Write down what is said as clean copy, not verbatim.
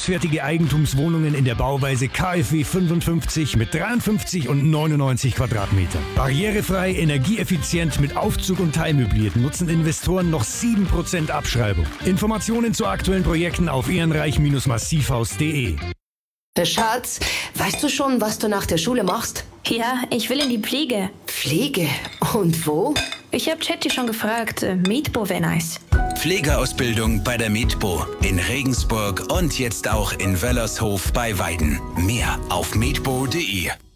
umzugsfertige Eigentumswohnungen in der Bauweise KfW 55 mit 53 und 99 Quadratmetern. Barrierefrei, energieeffizient mit Aufzug und teilmöbliert nutzen Investoren noch 7% Abschreibung. Informationen zu aktuellen Projekten auf ehrenreich-massivhaus.de. Schatz, weißt du schon, was du nach der Schule machst? Ja, ich will in die Pflege. Pflege? Und wo? Ich hab Chatty schon gefragt. Medbo wäre nice. Pflegeausbildung bei der Medbo in Regensburg und jetzt auch in Wöllershof bei Weiden. Mehr auf medbo.de.